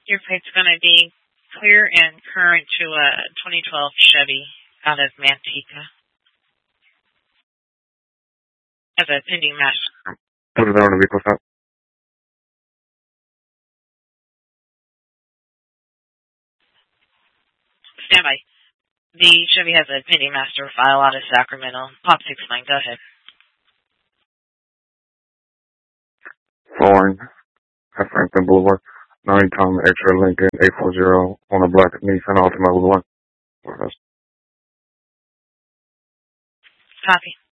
Your plate's going to be clear and current to a 2012 Chevy out of Manteca. As a pending match. Put it on the vehicle stop. Stand by. The Chevy has a pending master file out of Sacramento. Pop 69, go ahead. Flooring at Franklin Boulevard. 9-ton extra Lincoln 840 on a black Nissan Altima with one. Copy.